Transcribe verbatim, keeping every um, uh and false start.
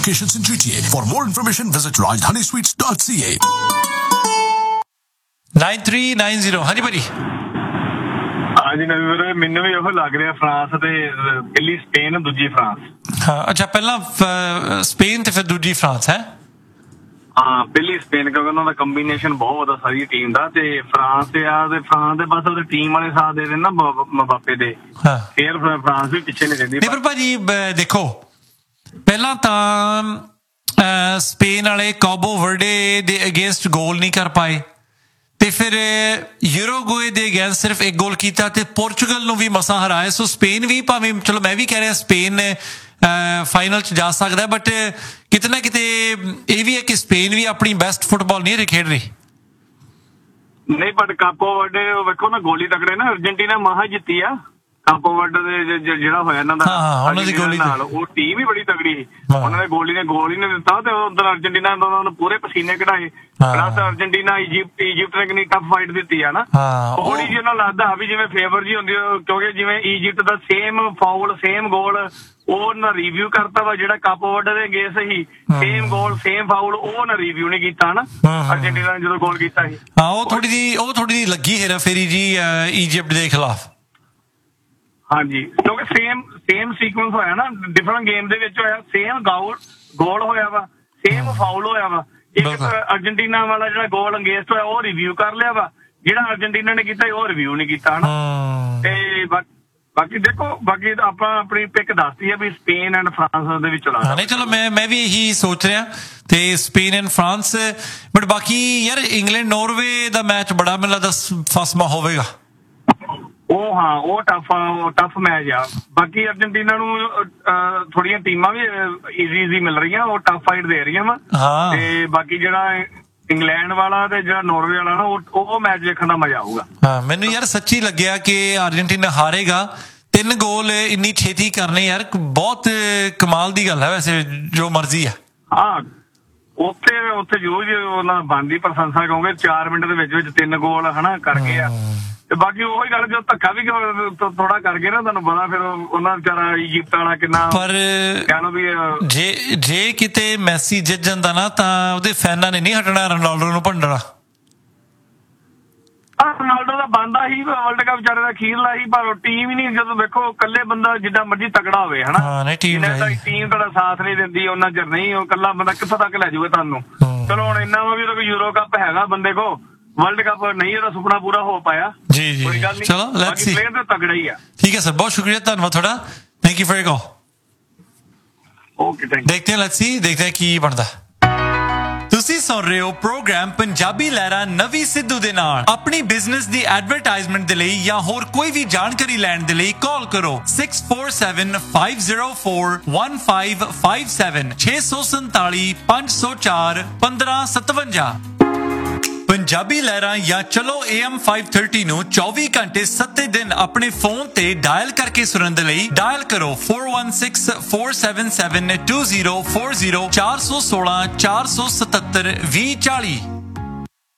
locations in G T A. For more information, visit rajdhani sweets dot c a. nine three nine zero हाँ जी भाजी। हाँ जी नवी ਵੀਰੇ ਮੈਨੂੰ ਵੀ ਉਹ ਲੱਗ ਰਿਹਾ ਫਰਾਂਸ ਤੇ ਪਹਿਲੀ ਸਪੇਨ ਦੂਜੀ ਫਰਾਂਸ। ਹਾਂ ਅੱਛਾ ਪਹਿਲਾਂ ਸਪੇਨ ਤੇ ਫਿਰ ਦੂਜੀ ਫਰਾਂਸ ਹੈ। ਹਾਂ ਪਹਿਲੀ ਸਪੇਨ ਕਿਉਂਕਿ ਉਹਨਾਂ ਦਾ ਕੰਬੀਨੇਸ਼ਨ ਬਹੁਤ ਆ ਸਾਰੀ ਟੀਮ ਦਾ ਤੇ ਫਰਾਂਸ ਤੇ ਆ ਤੇ ਫਰਾਂਸ ਦੇ ਬਸ ਉਹਦੇ ਟੀਮ ਵਾਲੇ ਸਾਥ ਦੇ ਦੇਣ ਨਾ ਮਬਾਪੇ ਦੇ ਫਿਰ ਫਰਾਂਸ ਵੀ ਪਿੱਛੇ ਨਹੀਂ ਰਹਿੰਦੀ। ਪਰ ਭਾਜੀ ਦੇਖੋ ਪਹਿਲਾਂ ਤਾਂ ਸਪੇਨ ਵਾਲੇ ਕਾਬੋ ਵਰਡੇ ਦੇ ਅਗੇਂਸਟ ਗੋਲ ਨਹੀਂ ਕਰ ਪਾਏ ਤੇ ਫਿਰ ਯੂਰੋਗੁਏ ਦੇ ਅਗੇਂਸਟ ਸਿਰਫ ਇੱਕ ਗੋਲ ਕੀਤਾ ਤੇ ਪੋਰਚੁਗਲ ਨੂੰ ਵੀ ਮਸਾਂ ਹਰਾਇਆ। ਸੋ ਸਪੇਨ ਵੀ ਭਾਵੇਂ ਚਲੋ ਮੈਂ ਵੀ ਕਹਿ ਰਿਹਾ ਸਪੇਨ ਫਾਈਨਲ ਚ ਜਾ ਸਕਦਾ ਬਟ ਕਿਤੇ ਨਾ ਕਿਤੇ ਇਹ ਵੀ ਹੈ ਕਿ ਸਪੇਨ ਵੀ ਆਪਣੀ ਬੈਸਟ ਫੁੱਟਬਾਲ ਨਹੀਂ ਖੇਡ ਰਹੀ। ਨਹੀਂ ਬਟ ਕਾਪੋ ਵਰਡੇ ਵੇਖੋ ਨਾ ਗੋਲੀ ਤਕੜੇ ਨਾ ਅਰਜੈਂਟੀਨਾ ਮਹਾ ਜਿੱਤੀ ਆ ਕਾਪੋ ਵਰਡੇ ਦੇ ਜਿਹੜਾ ਹੋਇਆ ਇਹਨਾਂ ਦਾ ਉਹਨਾਂ ਦੀ ਗੋਲੀ ਨਾਲ ਉਹ ਟੀਮ ਹੀ ਬੜੀ ਤਗੜੀ ਸੀ। ਉਹਨਾਂ ਨੇ ਗੋਲੀ ਨੇ ਗੋਲ ਹੀ ਨਹੀਂ ਦਿੱਤਾ ਤੇ ਉਧਰ ਅਰਜੈਂਟੀਨਾ ਉਹਨਾਂ ਨੂੰ ਪੂਰੇ ਪਸੀਨੇ ਕਢਾਏ ਪਲੱਸ ਅਰਜੈਂਟੀਨਾ ਇਜਿਪਟ ਇਜਿਪਟ ਨੇ ਕਿੰਨੀ ਟਫ ਫਾਈਟ ਦਿੱਤੀ ਆ ਨਾ ਥੋੜੀ ਜਿਹੀ ਉਹਨਾਂ ਲੱਗਦਾ ਵੀ ਜਿਵੇਂ ਫੇਵਰ ਜੀ ਹੁੰਦੀ ਕਿਉਂਕਿ ਜਿਵੇਂ ਇਜਿਪਟ ਦਾ ਸੇਮ ਫਾਉਲ ਸੇਮ ਗੋਲ ਉਹ ਉਹਨਾਂ ਰਿਵਿਊ ਕਰਤਾ ਵਾ ਜਿਹੜਾ ਕਾਪੋ ਵਰਡੇ ਦੇ ਅਗੇਂਸਟ ਸੀ ਸੇਮ ਗੋਲ ਸੇਮ ਫਾਉਲ ਉਹ ਉਹਨਾਂ ਰਿਵਿਊ ਨਹੀਂ ਕੀਤਾ ਨਾ ਅਰਜੈਂਟੀਨਾ ਨੇ ਜਦੋਂ ਗੋਲ ਕੀਤਾ ਸੀ। ਹਾਂ ਉਹ ਥੋੜੀ ਜਿਹੀ ਉਹ ਥੋੜੀ ਜਿਹੀ ਲੱਗੀ ਹੇਰਾ ਫੇਰੀ ਜੀ ਇਜਿਪਟ ਦੇ ਖਿਲਾਫ। ਹਾਂਜੀ ਕਿਉਂਕਿ ਸੇਮ ਸੇਮ ਸੀਕੁਐਂਸ ਹੋਇਆ ਨਾ ਡਿਫਰੈਂਟ ਗੇਮ ਦੇ ਵਿੱਚ ਹੋਇਆ ਸੇਮ ਗੋਲ ਗੋਲ ਹੋਇਆ ਵਾ ਸੇਮ ਫਾਉਲ ਹੋਇਆ ਵਾ ਇੱਕ ਅਰਜੈਂਟੀਨਾ ਵਾਲਾ ਜਿਹੜਾ ਗੋਲ ਅੰਗੇਸਟ ਹੋਇਆ ਉਹ ਰਿਵਿਊ ਕਰ ਲਿਆ ਵਾ ਜਿਹੜਾ ਅਰਜੈਂਟੀਨਾ ਨੇ ਕੀਤਾ ਉਹ ਰਿਵਿਊ ਨਹੀਂ ਕੀਤਾ ਹਨਾ ਤੇ ਬਾਕੀ ਦੇਖੋ ਬਾਕੀ ਆਪਾਂ ਆਪਣੀ ਪਿਕ ਦੱਸਦੀ ਹੈ ਵੀ ਸਪੇਨ ਐਂਡ ਫਰਾਂਸ ਦੇ ਵਿੱਚ ਚਲਾ ਨਹੀਂ ਚਲੋ ਮੈਂ ਮੈਂ ਵੀ ਇਹੀ ਸੋਚ ਰਿਹਾ ਤੇ ਸਪੇਨ ਐਂਡ ਫਰਾਂਸ ਬਟ ਬਾਕੀ ਯਾਰ ਇੰਗਲੈਂਡ ਨਾਰਵੇ ਦਾ ਮੈਚ ਬੜਾ ਮੈਨੂੰ ਲੱਗਦਾ ਫਸਮਾ ਹੋਵੇਗਾ। ਉਹ ਹਾਂ ਉਹ ਟਫ ਟਫ ਮੈਚ ਆ ਬਾਕੀ ਅਰਜੈਂਟੀਨਾ ਨੂੰ ਥੋੜੀਆਂ ਟੀਮਾਂ ਵੀ ਈਜ਼ੀ ਈਜ਼ੀ ਮਿਲ ਰਹੀਆਂ ਉਹ ਟਫ ਫਾਈਟ ਦੇ ਰਹੀਆਂ ਵਾ ਤੇ ਬਾਕੀ ਜਿਹੜਾ ਇੰਗਲੈਂਡ ਵਾਲਾ ਤੇ ਜਿਹੜਾ ਨਾਰਵੇ ਵਾਲਾ ਨਾ ਉਹ ਮੈਚ ਦੇਖਣ ਦਾ ਮਜ਼ਾ ਆਊਗਾ। ਹਾਂ ਮੈਨੂੰ ਯਾਰ ਸੱਚੀ ਲੱਗਿਆ ਕਿ ਅਰਜੈਂਟੀਨਾ ਹਾਰੇਗਾ ਤਿੰਨ ਗੋਲ ਇੰਨੀ ਛੇਤੀ ਕਰਨੇ ਯਾਰ ਬਹੁਤ ਕਮਾਲ ਦੀ ਗੱਲ ਹੈ ਵੈਸੇ ਜੋ ਮਰਜ਼ੀ ਆ। ਹਾਂ ਉੱਥੇ ਉੱਥੇ ਜੋ ਉਹਨਾਂ ਬਣਦੀ ਪ੍ਰਸ਼ੰਸਾ ਕਹੋਗੇ ਚਾਰ ਮਿੰਟ ਦੇ ਵਿੱਚ ਵਿੱਚ ਤਿੰਨ ਗੋਲ ਹਨਾ ਕਰ ਗਏ ਆ ਤੇ ਬਾਕੀ ਉਹੀ ਗੱਲ ਜੋ ਧੱਕਾ ਵੀ ਥੋੜਾ ਕਰ ਗਏ ਨਾ ਤੁਹਾਨੂੰ ਪਤਾ ਫਿਰ ਉਹਨਾਂ ਵਿਚਾਰਾ ਇਜਿਪਟ ਵਾਲਾ ਕਿੰਨਾ ਪਰ ਕਹਿ ਲਓ ਵੀ ਜੇ ਜੇ ਕਿਤੇ ਮੈਸੀ ਜਿੱਤ ਜਾਂਦਾ ਨਾ ਤਾਂ ਉਹਦੇ ਫੈਨਾਂ ਨੇ ਨਹੀਂ ਹਟਣਾ ਰੋਨਾਲਡੋ ਨੂੰ ਭੰਡਣਾ। ਰੋਨਾਲਡੋ ਦਾ ਬੰਦਾ ਹੀ ਵਰਲਡ ਕੱਪ ਵਿਚਾਰੇ ਦਾ ਅਖੀਰਲਾ ਹੀ ਪਰ ਟੀਮ ਹੀ ਨਹੀਂ ਜਦੋਂ ਵੇਖੋ ਇਕੱਲੇ ਬੰਦਾ ਜਿੱਦਾਂ ਮਰਜ਼ੀ ਤਕੜਾ ਹੋਵੇ ਹਨਾ ਟੀਮ ਤੁਹਾਡਾ ਸਾਥ ਨਹੀਂ ਦਿੰਦੀ ਉਹਨਾਂ ਚਿਰ ਨਹੀਂ ਉਹ ਇਕੱਲਾ ਬੰਦਾ ਕਿੱਥੋਂ ਤੱਕ ਲੈ ਜਾਊਗਾ ਤੁਹਾਨੂੰ। ਚਲੋ ਹੁਣ ਇੰਨਾ ਵਾ ਵੀ ਉਹਦਾ ਯੂਰੋ ਕੱਪ ਹੈਗਾ ਬੰਦੇ ਕੋ ਵਰਲਡ ਕੱਪ ਨਹੀਂ ਉਹਦਾ ਸੁਪਨਾ ਪੂਰਾ ਹੋ ਪਾਇਆ ਜੀ ਜੀ ਚਲੋ ਲੈਟਸ ਸੀ ਪਲੇਅਰ ਤਾਂ ਤਗੜਾ ਹੀ ਆ। ਠੀਕ ਹੈ ਸਰ ਬਹੁਤ ਸ਼ੁਕਰੀਆ ਧੰਨਵਾਦ ਤੁਹਾਡਾ thank you for your call. Okay thank ਦੇਖਦੇ ਹਾਂ ਲੈਟਸ ਸੀ ਦੇਖਦੇ ਹਾਂ ਕੀ ਬਣਦਾ। ਤੁਸੀਂ ਸੁਣ ਰਹੇ ਹੋ ਪ੍ਰੋਗਰਾਮ ਪੰਜਾਬੀ ਲਹਿਰਾ ਨਵੀਂ ਸਿੱਧੂ ਦੇ ਨਾਲ। ਆਪਣੀ ਬਿਜ਼ਨਸ ਦੀ ਐਡਵਰਟਾਈਜ਼ਮੈਂਟ ਦੇ ਲਈ ਜਾਂ ਹੋਰ ਕੋਈ ਵੀ ਜਾਣਕਾਰੀ ਲੈਣ ਦੇ ਲਈ ਕਾਲ ਕਰੋ six four seven five zero four one five five seven ਛੇ ਸੌ ਸੰਤਾਲੀ ਪੰਜ ਸੌ ਚਾਰ ਪੰਦਰਾਂ ਸਤਵੰਜਾ। ਪੰਜਾਬੀ ਲਹਿਰਾਂ ਜਾਂ ਚਲੋ A M five thirty ਨੂੰ ਚੌਵੀ ਘੰਟੇ ਸੱਤੇ ਦਿਨ ਆਪਣੇ ਫੋਨ ਤੇ ਡਾਇਲ ਕਰਕੇ ਸੁਣਨ ਦੇ ਲਈ ਡਾਇਲ ਕਰੋ four one six four seven seven two zero four zero ਚਾਰ ਸੌ ਸੋਲਾਂ ਚਾਰ ਸੌ ਸਤੱਤਰ ਵੀਹ ਚਾਲੀ।